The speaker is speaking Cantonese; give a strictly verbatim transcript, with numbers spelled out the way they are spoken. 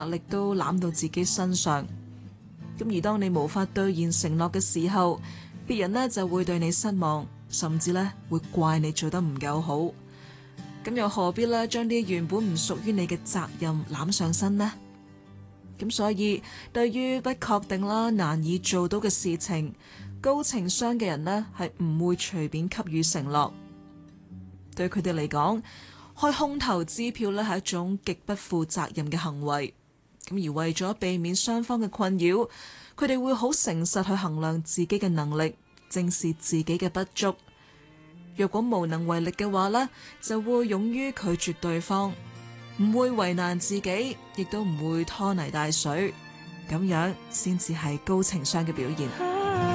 壓力都攬到自己身上。咁而當你無法兌現承諾嘅時候，別人呢就會對你失望，甚至呢會怪你做得唔夠好。咁又何必呢將啲原本唔屬於你嘅責任攬上身呢？咁所以對於不確定啦、難以做到嘅事情，高情商嘅人呢係唔會隨便給予承諾。對佢哋嚟講，開空頭支票呢係一種極不負責任嘅行為。咁而為咗避免雙方嘅困擾，佢哋會好誠實去衡量自己嘅能力，正視自己嘅不足。若果無能為力嘅話呢，就會勇於拒絕對方，唔會為難自己，亦都唔會拖泥帶水，咁樣先至係高情商嘅表現。